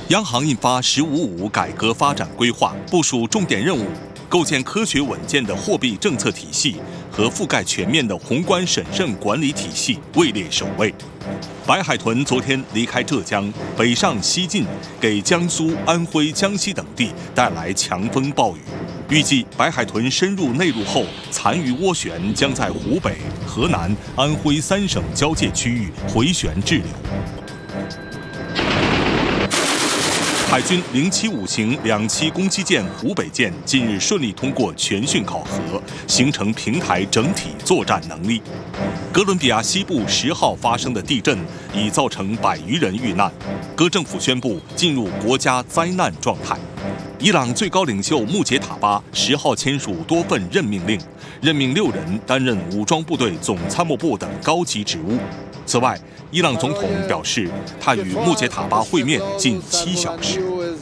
央行印发“十五五”改革发展规划，部署重点任务，构建科学稳健的货币政策体系和覆盖全面的宏观审慎管理体系位列首位。白海豚昨天离开浙江，北上西进，给江苏、安徽、江西等地带来强风暴雨。预计白海豚深入内陆后，残余涡旋将在湖北、河南、安徽3省交界区域回旋滞留。海军075型2栖攻击舰湖北舰近日顺利通过全训考核，形成平台整体作战能力。哥伦比亚西部10号发生的地震已造成100余人遇难，各政府宣布进入国家灾难状态。伊朗最高领袖穆杰塔巴10号签署多份任命令，任命6人担任武装部队总参谋部等高级职务。此外，伊朗总统表示，他与穆杰塔巴会面近7小时。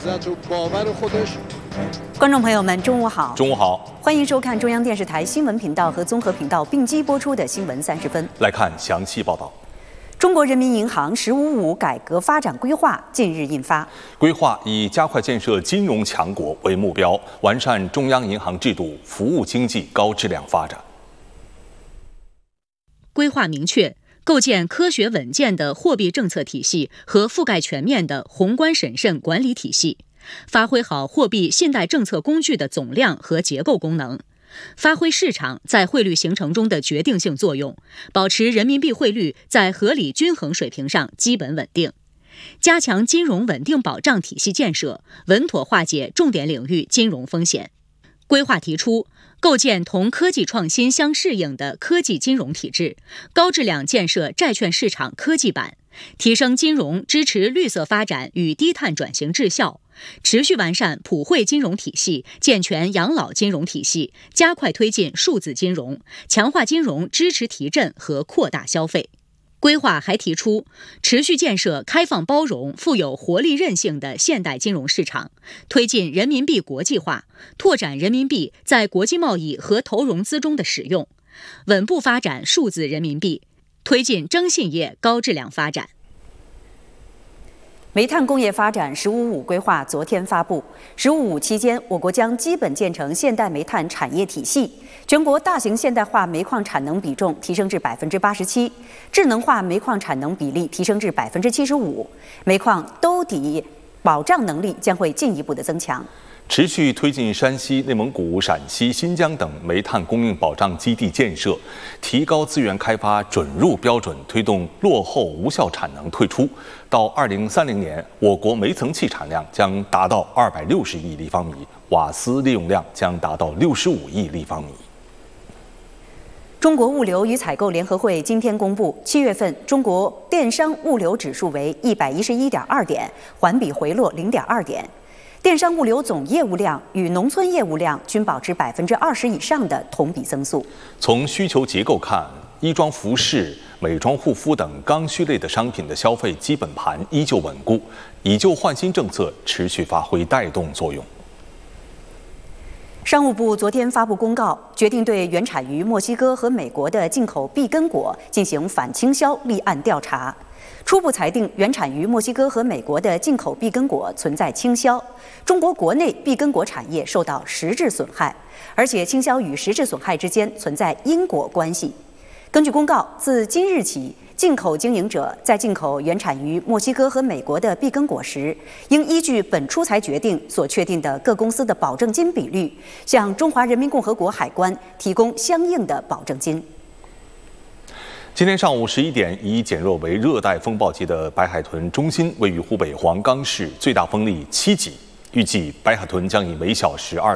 观众朋友们，中午好！ 中午好， 欢迎收看中央电视台新闻频道和综合频道并机播出的新闻30分。 来看详细报道。 中国人民银行“十五五”改革发展规划近日印发， 规划以加快建设金融强国为目标，完善中央银行制度，服务经济高质量发展。 规划明确，构建科学稳健的货币政策体系和覆盖全面的宏观审慎管理体系，发挥好货币信贷政策工具的总量和结构功能，发挥市场在汇率形成中的决定性作用，保持人民币汇率在合理均衡水平上基本稳定，加强金融稳定保障体系建设，稳妥化解重点领域金融风险。规划提出，构建同科技创新相适应的科技金融体制，高质量建设债券市场科技板，提升金融支持绿色发展与低碳转型质效，持续完善普惠金融体系，健全养老金融体系，加快推进数字金融，强化金融支持提振和扩大消费。规划还提出，持续建设开放包容、富有活力韧性的现代金融市场，推进人民币国际化，拓展人民币在国际贸易和投融资中的使用，稳步发展数字人民币，推进征信业高质量发展。 煤炭工业发展“十五五”规划昨天发布。“十五五”期间，我国将基本建成现代煤炭产业体系，全国大型现代化煤矿产能比重提升至87%，智能化煤矿产能比例提升至75%，煤矿兜底保障能力将会进一步的增强。 持续推进山西、内蒙古、陕西、新疆等煤炭供应保障基地建设，提高资源开发准入标准，推动落后无效产能退出。到2030年，我国煤层气产量将达到260亿立方米，瓦斯利用量将达到65亿立方米。 中国物流与采购联合会今天公布，7月份中国电商物流指数为111.2点，环比回落0.2点。电商物流总业务量与农村业务量均保持20%以上的同比增速。 从需求结构看，衣装服饰、美妆护肤等刚需类的商品的消费基本盘依旧稳固，以旧换新政策持续发挥带动作用。 商务部昨天发布公告，决定对原产于墨西哥和美国的进口碧根果进行反倾销立案调查。初步裁定，原产于墨西哥和美国的进口碧根果存在倾销，中国国内碧根果产业受到实质损害，而且倾销与实质损害之间存在因果关系。根据公告，自今日起，进口经营者在进口原产于墨西哥和美国的碧根果时，应依据本出裁决定所确定的各公司的保证金比率，向中华人民共和国海关提供相应的保证金。 今天上午11点，已减弱为热带风暴级的白海豚中心位于湖北黄冈市，最大风力7级。预计白海豚将以每小时